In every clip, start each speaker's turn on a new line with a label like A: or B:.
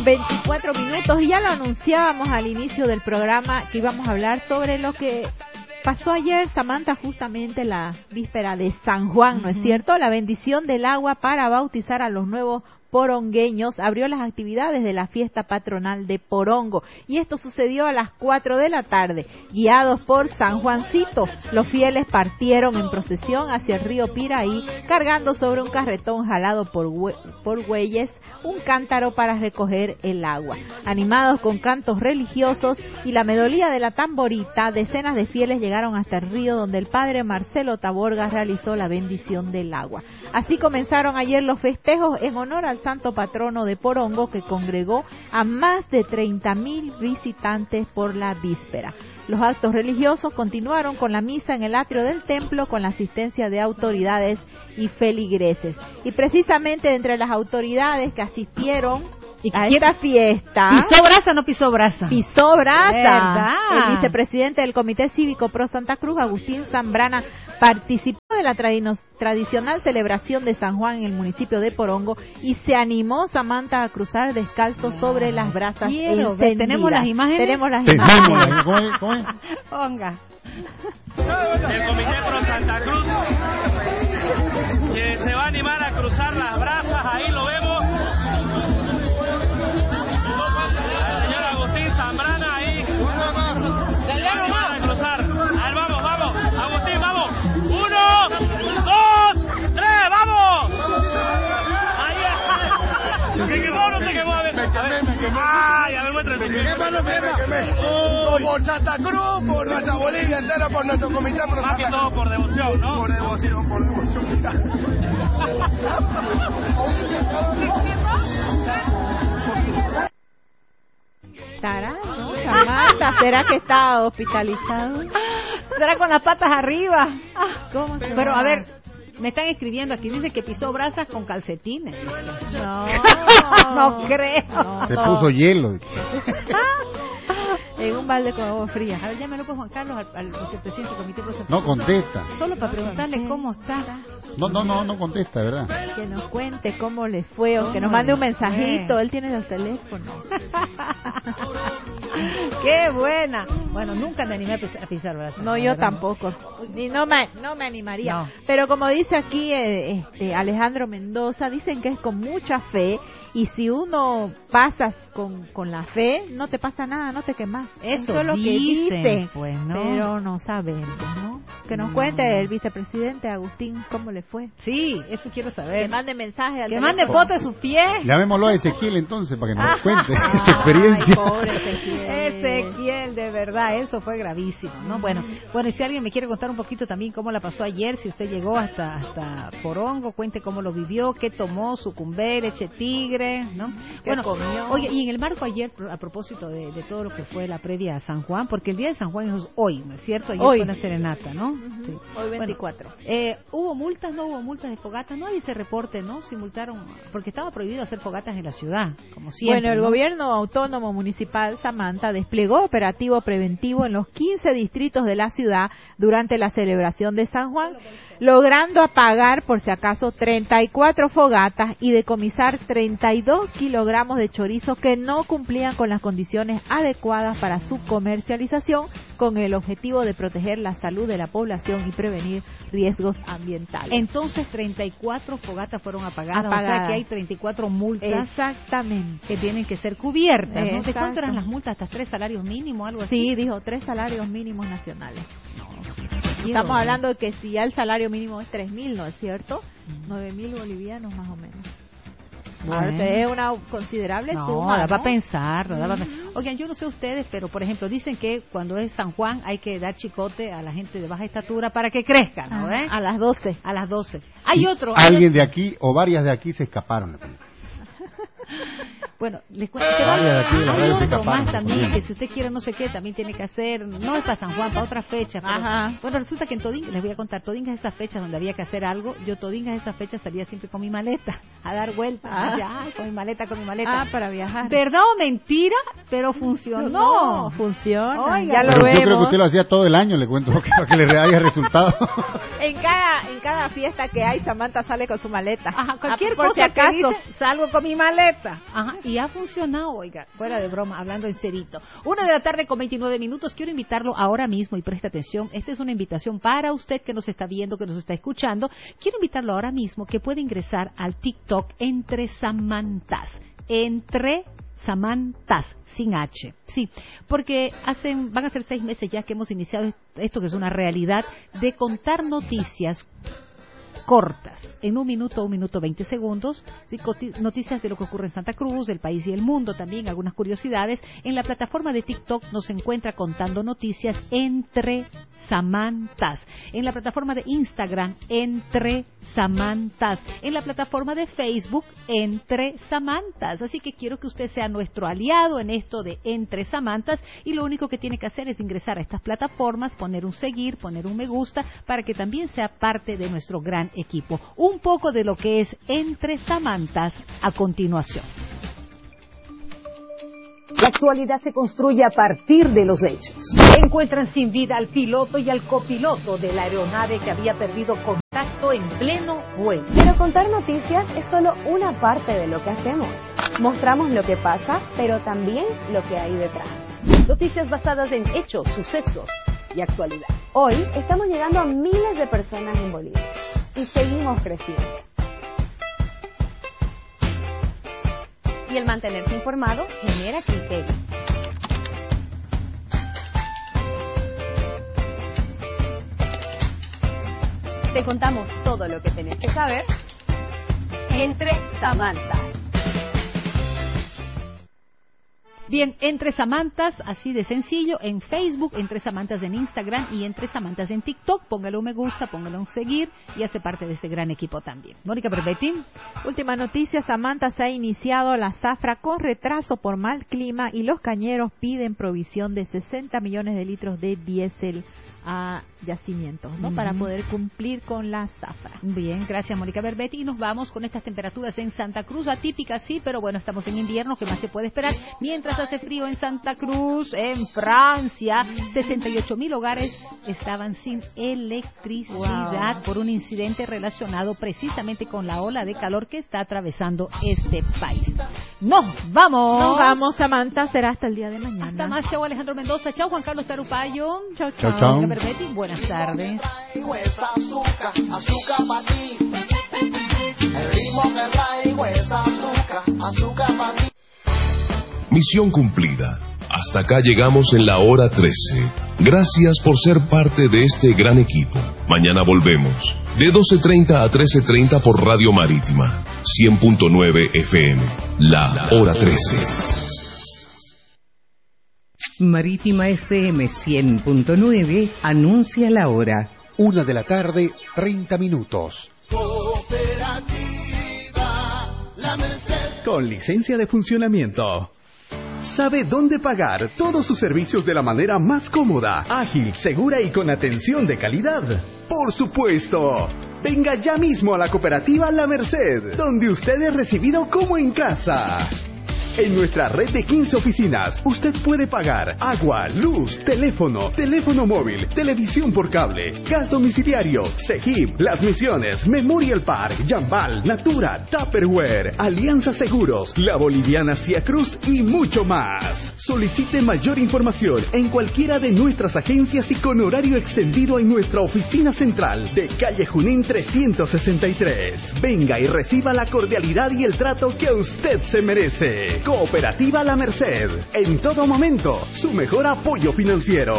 A: 24 minutos y ya lo anunciábamos al inicio del programa que íbamos a hablar sobre lo que pasó ayer, Samantha, justamente la víspera de San Juan, ¿no es cierto? La bendición del agua para bautizar a los nuevos porongueños abrió las actividades de la fiesta patronal de Porongo, y esto sucedió a las 4 de la tarde. Guiados por San Juancito, los fieles partieron en procesión hacia el río Piraí, cargando sobre un carretón jalado por bueyes un cántaro para recoger el agua. Animados con cantos religiosos y la melodía de la tamborita, decenas de fieles llegaron hasta el río, donde el padre Marcelo Taborga realizó la bendición del agua. Así comenzaron ayer los festejos en honor al santo patrono de Porongo, que congregó a más de 30,000 visitantes por la víspera. Los actos religiosos continuaron con la misa en el atrio del templo, con la asistencia de autoridades y feligreses. Y precisamente entre las autoridades que asistieron a esta fiesta...
B: ¿Pisó brasa o no pisó brasa?
A: Pisó brasa.
B: ¿Verdad?
A: El vicepresidente del Comité Cívico Pro Santa Cruz, Agustín Zambrana, participó de la tradicional celebración de San Juan en el municipio de Porongo y se animó, Samantha, a cruzar descalzo sobre las brasas encendidas.
B: ¿Tenemos las imágenes?
A: Tenemos las imágenes.
C: ¿Cómo es?
B: Ponga.
D: El Comité Pro Santa Cruz que se va a animar a cruzar las brasas, ahí lo vemos. El señor Agustín Zambrana ahí. Se animar a cruzar. A ver, vamos. Agustín, vamos. 1, 2, 3, vamos. Ahí está. ¿Se quemó o no se quemó? A ver. Ay, a ver, muéstrame.
E: Me quemé. Por Santa Cruz, por nuestra Bolivia entera, por nuestro comité.
D: Más que todo por devoción, ¿no?
E: Por devoción.
A: ¿Estará, no? Samantha, ¿será que está hospitalizado?
B: ¿Será con las patas arriba?
A: ¿Cómo se
B: Pero
A: va?
B: a ver, me están escribiendo aquí, dice que pisó brasas con calcetines.
A: No
B: creo.
C: Se puso hielo.
A: En un balde con agua fría.
B: A ver, llámalo pues Juan Carlos al vicepresidente del Comité Pro Santa
C: No
B: Cruz.
C: contesta.
B: Solo para preguntarle cómo está.
C: No contesta, ¿verdad?
A: Que nos cuente cómo le fue o que nos mande un mensajito. Él tiene los teléfonos.
B: ¡Qué buena! Bueno, nunca me animé a pisar brasas.
A: No, yo tampoco. Y no me animaría.
B: No.
A: Pero como dice aquí Alejandro Mendoza, dicen que es con mucha fe. Y si uno pasas con la fe, no te pasa nada, no te quemas.
B: Eso
A: es lo que
B: dicen,
A: dicen,
B: pues, ¿no?
A: pero no sabemos, ¿no? Que nos cuente el vicepresidente Agustín cómo le fue.
B: Sí, eso quiero saber.
A: Que mande mensaje al
B: Que
A: teléfono.
B: mande foto de sus pies.
C: Llamémoslo a Ezequiel entonces para que nos cuente su experiencia.
A: Ay, pobre Ezequiel.
B: Ezequiel, de verdad, eso fue gravísimo, ¿no? Bueno, y si alguien me quiere contar un poquito también cómo la pasó ayer, si usted llegó hasta Porongo, cuente cómo lo vivió, qué tomó, sucumbé, leche tigre, ¿no?
A: Bueno, comió.
B: Oye, y en el marco ayer, a propósito de todo lo que fue la previa a San Juan, porque el día de San Juan es hoy, ¿no es cierto? Ayer
A: Hoy.
B: fue una serenata, ¿no? Sí.
A: Hoy 24.
B: Bueno, ¿hubo multas? ¿No hubo multas de fogatas? No hay ese reporte, ¿no? Si multaron, porque estaba prohibido hacer fogatas en la ciudad, como siempre.
A: Bueno, el
B: ¿no?
A: gobierno autónomo municipal, Samantha, desplegó operativo preventivo en los 15 distritos de la ciudad durante la celebración de San Juan, logrando apagar, por si acaso, 34 fogatas y decomisar 32 kilogramos de chorizo que no cumplían con las condiciones adecuadas para su comercialización, con el objetivo de proteger la salud de la población y prevenir riesgos ambientales.
B: Entonces 34 fogatas fueron apagadas, o sea que hay 34 multas.
A: Exactamente.
B: Que tienen que ser cubiertas, ¿no? ¿De
A: Exacto.
B: cuánto eran las multas? ¿Hasta 3 salarios mínimos, algo así?
A: Sí, dijo 3 salarios mínimos nacionales.
B: Sí,
A: Estamos
B: bueno.
A: hablando de que si ya el salario mínimo es 3.000, ¿no es cierto? 9.000 bolivianos más o menos.
B: Bueno.
A: Es una considerable
B: No,
A: suma,
B: da para
A: ¿no?
B: pensar, Oigan, yo no sé ustedes, pero por ejemplo, dicen que cuando es San Juan hay que dar chicote a la gente de baja estatura para que crezcan, ¿no?
A: A las 12.
B: A las 12. Hay otro.
C: Alguien de aquí o varias de aquí se escaparon.
B: Bueno, les cuento que
C: Varias de aquí de la
B: hay
C: radio se
B: otro
C: escaparon,
B: más también,
C: también.
B: que si usted quiere no sé qué, también tiene que hacer, no es para San Juan, para otra fecha. Pero,
A: Ajá.
B: bueno, resulta que en Todingas, les voy a contar, Todingas esas fechas donde había que hacer algo, yo Todingas esas fechas salía siempre con mi maleta a dar vueltas. Ay, con mi maleta.
A: Para viajar.
B: ¿Verdad o mentira? Pero funcionó.
A: No, funciona.
B: Oiga,
A: ya lo
C: Pero
A: vemos.
C: yo creo que usted lo hacía todo el año, le cuento, para que le haya resultado.
A: En cada fiesta que hay, Samantha sale con su maleta.
B: Ajá, cualquier
A: por
B: cosa
A: si acaso.
B: que dice, salgo con mi maleta. Ajá, y ha funcionado, oiga, fuera de broma, hablando en serito. 1:29 p.m. Quiero invitarlo ahora mismo y preste atención. Esta es una invitación para usted que nos está viendo, que nos está escuchando. Quiero invitarlo ahora mismo que puede ingresar al TikTok Entre Samantas. Entre Samantas, sin H. Sí, porque van a ser 6 meses ya que hemos iniciado esto, que es una realidad, de contar noticias cortas, en 1 minuto, 1 minuto 20 segundos, ¿sí? Noticias de lo que ocurre en Santa Cruz, el país y el mundo, también algunas curiosidades. En la plataforma de TikTok nos encuentra contando noticias Entre Samantas. En la plataforma de Instagram, Entre Samantas. En la plataforma de Facebook, Entre Samantas. Así que quiero que usted sea nuestro aliado en esto de Entre Samantas, y lo único que tiene que hacer es ingresar a estas plataformas, poner un seguir, poner un me gusta, para que también sea parte de nuestro gran equipo. Un poco de lo que es Entre Samantas a continuación.
F: La actualidad se construye a partir de los hechos.
B: Encuentran sin vida al piloto y al copiloto de la aeronave que había perdido contacto en pleno vuelo.
G: Pero contar noticias es solo una parte de lo que hacemos. Mostramos lo que pasa, pero también lo que hay detrás.
F: Noticias basadas en hechos, sucesos y actualidad.
G: Hoy estamos llegando a miles de personas en Bolivia y seguimos creciendo. Y el mantenerse informado genera criterio. Te contamos todo lo que tenés que saber Entre Samantas.
B: Bien, Entre Samantas, así de sencillo, en Facebook, Entre Samantas en Instagram y Entre Samantas en TikTok. Póngale un me gusta, póngale un seguir y hace parte de ese gran equipo también. Mónica Perbetti.
A: Última noticia, Samantha, se ha iniciado la zafra con retraso por mal clima y los cañeros piden provisión de 60 millones de litros de diésel a yacimientos, ¿no? Para poder cumplir con la zafra.
B: Bien, gracias Mónica Berbetti. Y nos vamos con estas temperaturas en Santa Cruz, atípicas sí, pero bueno, estamos en invierno, ¿qué más se puede esperar? Mientras hace frío en Santa Cruz, en Francia, 68,000 hogares estaban sin electricidad por un incidente relacionado precisamente con la ola de calor que está atravesando este país. ¡Nos vamos!
A: Nos vamos, Samantha, será hasta el día de mañana.
B: Hasta más, chao Alejandro Mendoza, chao Juan Carlos Tarupayo.
A: Chao,
C: Chao, chao.
B: Mónica Berbetti, buenas tardes.
E: Azúcar para ti. El ritmo que traigo es azúcar para ti.
H: Misión cumplida. Hasta acá llegamos en la hora 13. Gracias por ser parte de este gran equipo. Mañana volvemos. De 12:30 a 13:30 por Radio Marítima. 100.9 FM. La hora 13.
I: Marítima FM 100.9 anuncia la hora.
J: 1:30
E: Cooperativa La Merced.
J: Con licencia de funcionamiento. Sabe dónde pagar todos sus servicios de la manera más cómoda, ágil, segura y con atención de calidad. ¡Por supuesto! Venga ya mismo a la cooperativa La Merced, donde usted es recibido como en casa. En nuestra red de 15 oficinas, usted puede pagar agua, luz, teléfono móvil, televisión por cable, gas domiciliario, Cegip, Las Misiones, Memorial Park, Yambal, Natura, Tupperware, Alianza Seguros, La Boliviana Cia Cruz y mucho más. Solicite mayor información en cualquiera de nuestras agencias y con horario extendido en nuestra oficina central de calle Junín 363. Venga y reciba la cordialidad y el trato que a usted se merece. Cooperativa La Merced, en todo momento, su mejor apoyo financiero.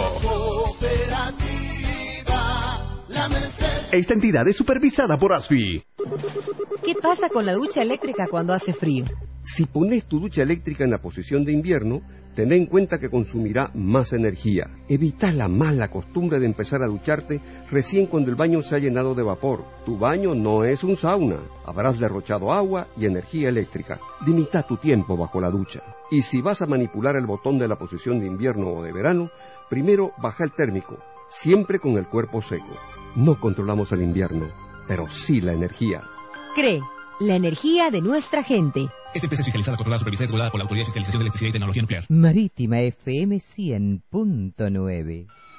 E: Cooperativa La Merced.
J: Esta entidad es supervisada por ASFI.
F: ¿Qué pasa con la ducha eléctrica cuando hace frío?
K: Si pones tu ducha eléctrica en la posición de invierno, ten en cuenta que consumirá más energía. Evita la mala costumbre de empezar a ducharte recién cuando el baño se ha llenado de vapor. Tu baño no es un sauna. Habrás derrochado agua y energía eléctrica. Limita tu tiempo bajo la ducha. Y si vas a manipular el botón de la posición de invierno o de verano, primero baja el térmico, siempre con el cuerpo seco. No controlamos el invierno, pero sí la energía.
F: CRE, la energía de nuestra gente.
L: Esta empresa es fiscalizada, controlada, supervisada y regulada por la Autoridad de Fiscalización de Electricidad y Tecnología Nuclear.
I: Marítima FM 100.9.